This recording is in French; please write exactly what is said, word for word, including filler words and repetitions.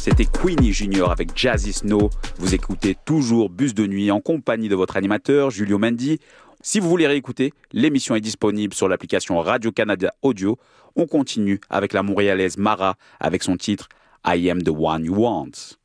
c'était Queenie Junior avec Jazzy Snow. Vous écoutez toujours Bus de nuit en compagnie de votre animateur Julio Mendy. Si vous voulez réécouter, l'émission est disponible sur l'application Radio-Canada Audio. On continue avec la Montréalaise Mara avec son titre I Am the One You Want.